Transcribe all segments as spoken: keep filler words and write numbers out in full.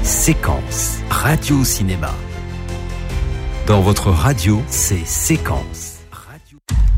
Séquence radio-cinéma. Dans votre radio, c'est Séquence. Radio...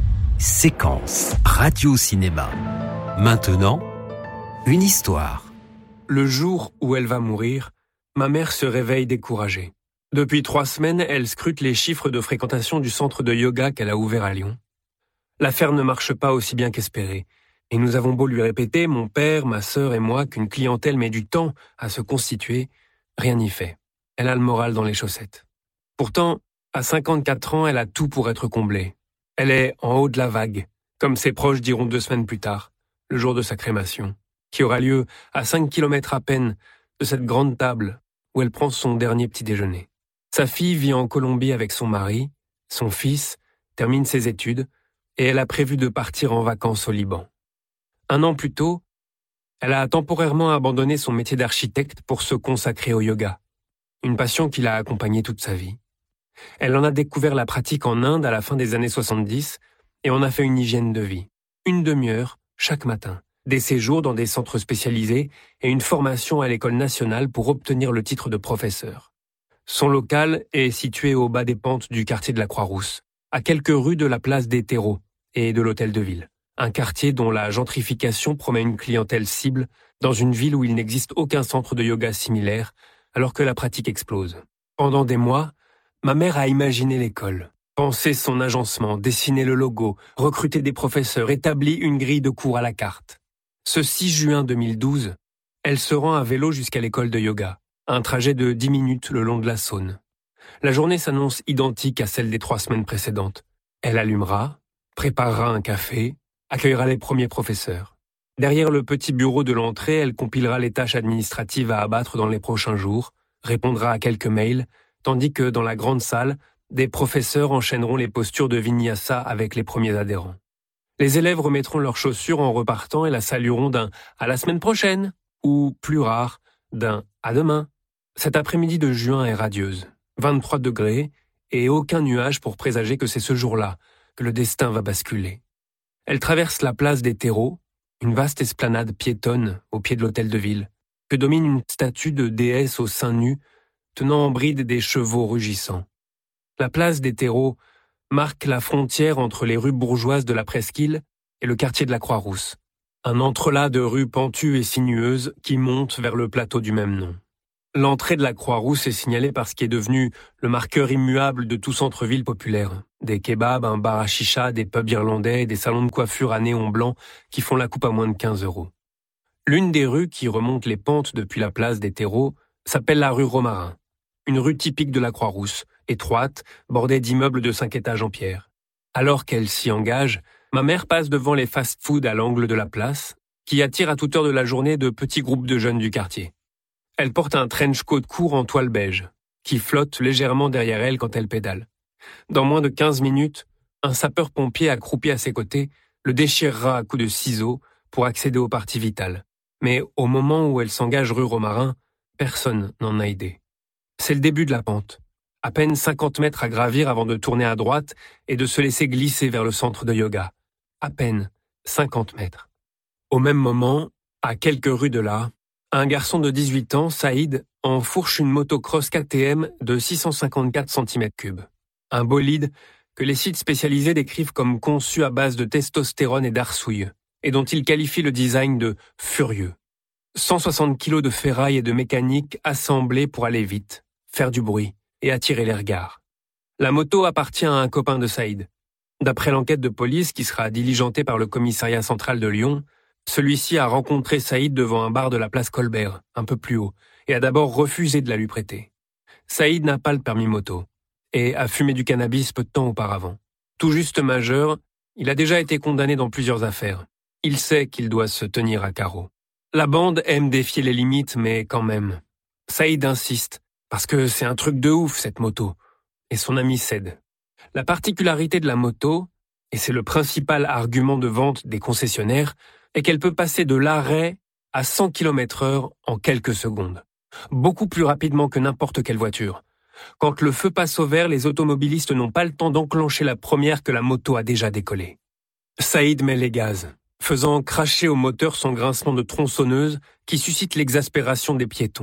Séquence radio-cinéma. Maintenant, une histoire. Le jour où elle va mourir, ma mère se réveille découragée. Depuis trois semaines, elle scrute les chiffres de fréquentation du centre de yoga qu'elle a ouvert à Lyon. L'affaire ne marche pas aussi bien qu'espéré. Et nous avons beau lui répéter, mon père, ma sœur et moi, qu'une clientèle met du temps à se constituer, rien n'y fait. Elle a le moral dans les chaussettes. Pourtant, à cinquante-quatre ans, elle a tout pour être comblée. Elle est en haut de la vague, comme ses proches diront deux semaines plus tard, le jour de sa crémation, qui aura lieu à cinq kilomètres à peine de cette grande table où elle prend son dernier petit déjeuner. Sa fille vit en Colombie avec son mari, son fils termine ses études et elle a prévu de partir en vacances au Liban. Un an plus tôt, elle a temporairement abandonné son métier d'architecte pour se consacrer au yoga, une passion qui l'a accompagnée toute sa vie. Elle en a découvert la pratique en Inde à la fin des années soixante-dix et en a fait une hygiène de vie. Une demi-heure chaque matin, des séjours dans des centres spécialisés et une formation à l'école nationale pour obtenir le titre de professeur. Son local est situé au bas des pentes du quartier de la Croix-Rousse, à quelques rues de la place des Terreaux et de l'Hôtel de Ville. Un quartier dont la gentrification promet une clientèle cible dans une ville où il n'existe aucun centre de yoga similaire, alors que la pratique explose. Pendant des mois, ma mère a imaginé l'école, pensé son agencement, dessiné le logo, recruté des professeurs, établi une grille de cours à la carte. Ce six juin deux mille douze, elle se rend à vélo jusqu'à l'école de yoga, un trajet de dix minutes le long de la Saône. La journée s'annonce identique à celle des trois semaines précédentes. Elle allumera, préparera un café, accueillera les premiers professeurs. Derrière le petit bureau de l'entrée, elle compilera les tâches administratives à abattre dans les prochains jours, répondra à quelques mails, tandis que dans la grande salle, des professeurs enchaîneront les postures de vinyasa avec les premiers adhérents. Les élèves remettront leurs chaussures en repartant et la salueront d'un « à la semaine prochaine » ou, plus rare, d'un « à demain ». Cet après-midi de juin est radieuse, vingt-trois degrés, et aucun nuage pour présager que c'est ce jour-là que le destin va basculer. Elle traverse la place des Terreaux, une vaste esplanade piétonne au pied de l'hôtel de ville, que domine une statue de déesse au sein nu, tenant en bride des chevaux rugissants. La place des Terreaux marque la frontière entre les rues bourgeoises de la Presqu'île et le quartier de la Croix-Rousse, un entrelac de rues pentues et sinueuses qui montent vers le plateau du même nom. L'entrée de la Croix-Rousse est signalée par ce qui est devenu le marqueur immuable de tout centre-ville populaire. Des kebabs, un bar à chicha, des pubs irlandais et des salons de coiffure à néon blanc qui font la coupe à moins de quinze euros. L'une des rues qui remonte les pentes depuis la place des Terreaux s'appelle la rue Romarin, une rue typique de la Croix-Rousse, étroite, bordée d'immeubles de cinq étages en pierre. Alors qu'elle s'y engage, ma mère passe devant les fast-foods à l'angle de la place, qui attirent à toute heure de la journée de petits groupes de jeunes du quartier. Elle porte un trench coat court en toile beige, qui flotte légèrement derrière elle quand elle pédale. Dans moins de quinze minutes, un sapeur-pompier accroupi à ses côtés le déchirera à coups de ciseaux pour accéder aux parties vitales. Mais au moment où elle s'engage rue Romarin, personne n'en a idée. C'est le début de la pente. À peine cinquante mètres à gravir avant de tourner à droite et de se laisser glisser vers le centre de yoga. À peine cinquante mètres. Au même moment, à quelques rues de là, un garçon de dix-huit ans, Saïd, enfourche une motocross K T M de six cent cinquante-quatre centimètres cubes. Un bolide que les sites spécialisés décrivent comme conçu à base de testostérone et d'arsouille, et dont ils qualifient le design de « furieux ». cent soixante kilos de ferraille et de mécanique assemblés pour aller vite, faire du bruit et attirer les regards. La moto appartient à un copain de Saïd. D'après l'enquête de police qui sera diligentée par le commissariat central de Lyon, celui-ci a rencontré Saïd devant un bar de la place Colbert, un peu plus haut, et a d'abord refusé de la lui prêter. Saïd n'a pas le permis moto, et a fumé du cannabis peu de temps auparavant. Tout juste majeur, il a déjà été condamné dans plusieurs affaires. Il sait qu'il doit se tenir à carreau. La bande aime défier les limites, mais quand même. Saïd insiste, parce que c'est un truc de ouf cette moto, et son ami cède. La particularité de la moto, et c'est le principal argument de vente des concessionnaires, est qu'elle peut passer de l'arrêt à cent kilomètres heure en quelques secondes. Beaucoup plus rapidement que n'importe quelle voiture. Quand le feu passe au vert, les automobilistes n'ont pas le temps d'enclencher la première que la moto a déjà décollé. Saïd met les gaz, faisant cracher au moteur son grincement de tronçonneuse qui suscite l'exaspération des piétons.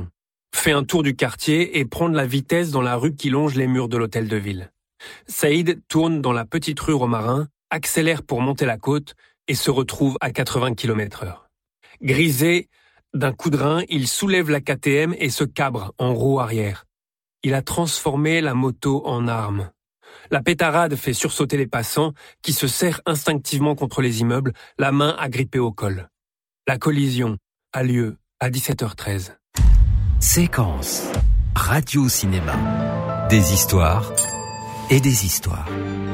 fait un tour du quartier et prend de la vitesse dans la rue qui longe les murs de l'hôtel de ville. Saïd tourne dans la petite rue Romarin, accélère pour monter la côte et se retrouve à quatre-vingts kilomètres heure. Grisé, d'un coup de rein, il soulève la K T M et se cabre en roue arrière. Il a transformé la moto en arme. La pétarade fait sursauter les passants qui se serrent instinctivement contre les immeubles, la main agrippée au col. La collision a lieu à dix-sept heures treize. Séquence Radio Cinéma. Des histoires et des histoires.